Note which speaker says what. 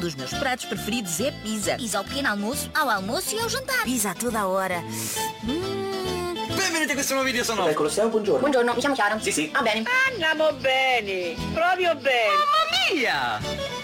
Speaker 1: dos meus pratos preferidos é pizza.
Speaker 2: Pizza ao pequeno almoço, ao almoço e ao jantar.
Speaker 1: Pizza a toda a hora.
Speaker 3: Benvenuti a questo nuovo video, sono...
Speaker 4: Del Colosseo, buongiorno.
Speaker 2: Buongiorno, mi chiamo Chiara.
Speaker 4: Sì, sì.
Speaker 2: Va bene.
Speaker 5: Andiamo bene, proprio bene.
Speaker 3: Mamma mia!